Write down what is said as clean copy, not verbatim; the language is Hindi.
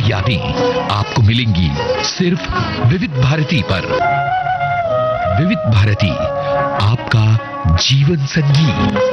यादें आपको मिलेंगी सिर्फ विविध भारती पर। विविध भारती, आपका जीवन संगी।